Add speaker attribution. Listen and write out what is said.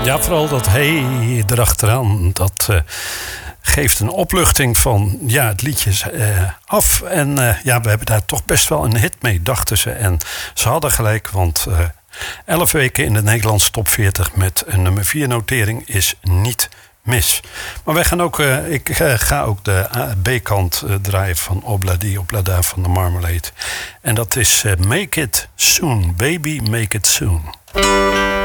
Speaker 1: Ja, vooral dat hey erachteraan, dat geeft een opluchting van ja, het liedje is af. En ja, we hebben daar toch best wel een hit mee, dachten ze. En ze hadden gelijk, want 11 weken in de Nederlandse top 40 met een nummer 4 notering is niet mis. Maar wij gaan ook, ik ga ook de B-kant draaien van Obladi Oblada van de Marmalade. En dat is Make It Soon, Baby Make It Soon.